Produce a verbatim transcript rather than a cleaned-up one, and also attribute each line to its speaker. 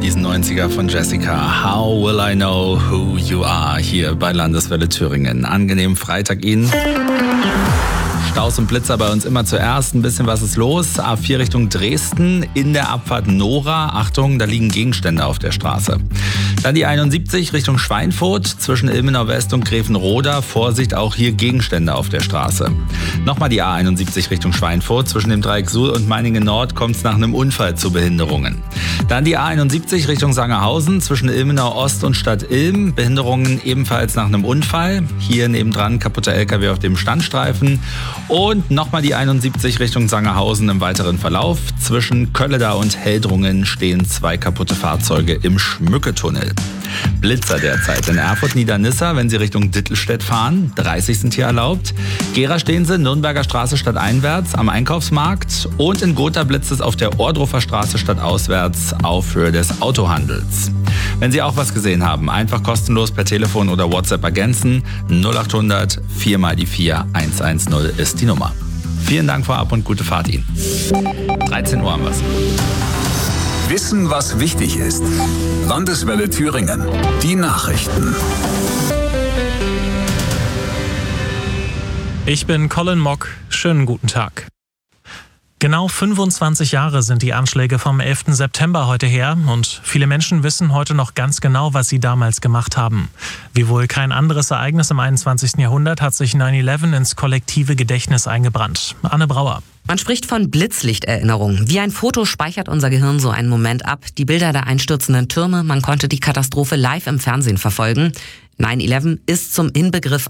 Speaker 1: diesen neunziger von Jessica. How will I know who you are? Hier bei Landeswelle Thüringen. Angenehmen Freitag Ihnen. Staus und Blitzer bei uns immer zuerst. Ein bisschen was ist los. A vier Richtung Dresden in der Abfahrt Nora. Achtung, da liegen Gegenstände auf der Straße. Dann die einundsiebzig Richtung Schweinfurt zwischen Ilmenau West und Grevenroda. Vorsicht, auch hier Gegenstände auf der Straße. Nochmal die A einundsiebzig Richtung Schweinfurt. Zwischen dem Dreieck Suhl und Meiningen Nord kommt es nach einem Unfall zu Behinderungen. Dann die A einundsiebzig Richtung Sangerhausen zwischen Ilmenau Ost und Stadt Ilm. Behinderungen ebenfalls nach einem Unfall. Hier nebendran kaputter L K W auf dem Standstreifen. Und nochmal die einundsiebzig Richtung Sangerhausen im weiteren Verlauf. Zwischen Kölleda und Heldrungen stehen zwei kaputte Fahrzeuge im Schmücketunnel. Blitzer derzeit in Erfurt-Niedernissa, wenn Sie Richtung Dittelstedt fahren. dreißig sind hier erlaubt. Gera stehen Sie Nürnberger Straße stadteinwärts am Einkaufsmarkt. Und in Gotha blitzt es auf der Ohrdruffer Straße stadtauswärts auf Höhe des Autohandels. Wenn Sie auch was gesehen haben, einfach kostenlos per Telefon oder WhatsApp ergänzen. null achthundert vier mal die vier eins eins null ist die Nummer. Vielen Dank vorab und gute Fahrt Ihnen. dreizehn Uhr haben wir's.
Speaker 2: Wissen, was wichtig ist. Landeswelle Thüringen. Die Nachrichten.
Speaker 3: Ich bin Colin Mock. Schönen guten Tag. Genau fünfundzwanzig Jahre sind die Anschläge vom elften September heute her und viele Menschen wissen heute noch ganz genau, was sie damals gemacht haben. Wie wohl kein anderes Ereignis im einundzwanzigsten Jahrhundert hat sich neun elf ins kollektive Gedächtnis eingebrannt. Anne Brauer.
Speaker 4: Man spricht von Blitzlichterinnerung. Wie ein Foto speichert unser Gehirn so einen Moment ab. Die Bilder der einstürzenden Türme, man konnte die Katastrophe live im Fernsehen verfolgen. neun elf ist zum Inbegriff